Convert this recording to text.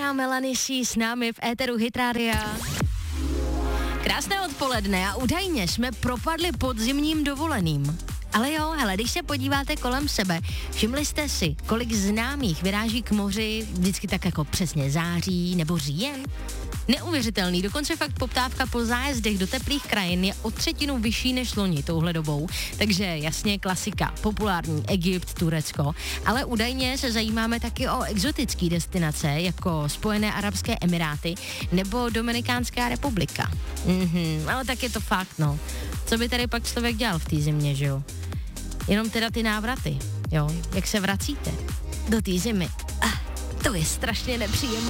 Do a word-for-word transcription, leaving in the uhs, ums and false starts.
Sia Melanie C s námi v éteru Hit Rádia. Krásné odpoledne a údajně jsme propadli podzimním dovoleným. Ale jo, hele, když se podíváte kolem sebe, všimli jste si, kolik známých vyráží k moři vždycky tak jako přesně září nebo říjen? Neuvěřitelný, dokonce fakt poptávka po zájezdech do teplých krajin je o třetinu vyšší než loni touhle dobou, takže jasně klasika, populární Egypt, Turecko, ale údajně se zajímáme taky o exotické destinace, jako Spojené arabské emiráty nebo Dominikánská republika. Mhm, ale tak je to fakt, no. Co by tady pak člověk dělal v té zimě, že jo? Jenom teda ty návraty, jo? Jak se vracíte do té zimy? Ah, to je strašně nepříjemné.